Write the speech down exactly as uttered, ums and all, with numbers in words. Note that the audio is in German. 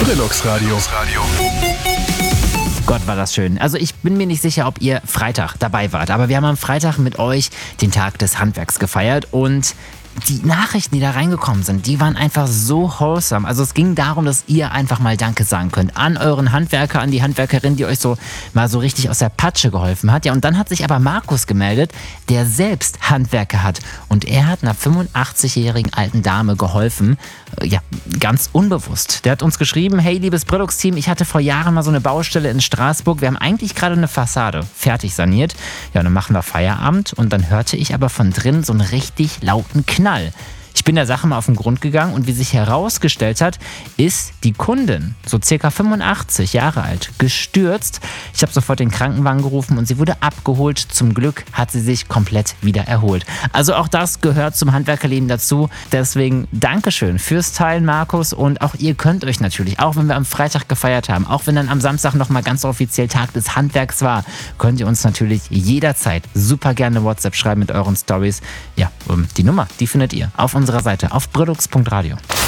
Brillux Radio. Gott, war das schön. Also ich bin mir nicht sicher, ob ihr Freitag dabei wart, aber wir haben am Freitag mit euch den Tag des Handwerks gefeiert und die Nachrichten, die da reingekommen sind, die waren einfach so wholesome. Also es ging darum, dass ihr einfach mal Danke sagen könnt an euren Handwerker, an die Handwerkerin, die euch so mal so richtig aus der Patsche geholfen hat. Ja, und dann hat sich aber Markus gemeldet, der selbst Handwerker hat. Und er hat einer fünfundachtzigjährigen alten Dame geholfen, ja, ganz unbewusst. Der hat uns geschrieben, hey, liebes Brillux-Team, ich hatte vor Jahren mal so eine Baustelle in Straßburg. Wir haben eigentlich gerade eine Fassade fertig saniert. Ja, und dann machen wir Feierabend und dann hörte ich aber von drin so einen richtig lauten Knall. Knall. Ich bin der Sache mal auf den Grund gegangen und wie sich herausgestellt hat, ist die Kundin, so circa fünfundachtzig Jahre alt, gestürzt. Ich habe sofort den Krankenwagen gerufen und sie wurde abgeholt. Zum Glück hat sie sich komplett wieder erholt. Also auch das gehört zum Handwerkerleben dazu. Deswegen Dankeschön fürs Teilen, Markus. Und auch ihr könnt euch natürlich, auch wenn wir am Freitag gefeiert haben, auch wenn dann am Samstag nochmal ganz offiziell Tag des Handwerks war, könnt ihr uns natürlich jederzeit super gerne WhatsApp schreiben mit euren Stories. Ja, die Nummer, die findet ihr auf unserer Seite auf brillux punkt radio.